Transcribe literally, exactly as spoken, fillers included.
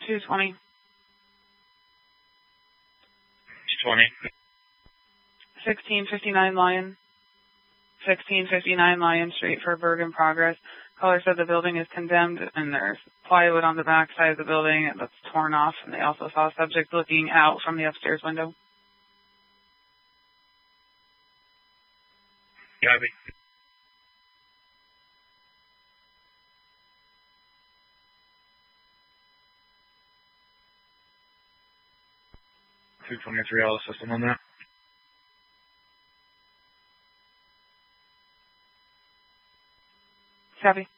two twenty. two twenty. sixteen fifty-nine Lion. sixteen fifty-nine Lion Street for Bergen Progress. Caller said the building is condemned and there's plywood on the back side of the building that's torn off, and they also saw a subject looking out from the upstairs window. Copy. two twenty-three, all the system on that. Copy.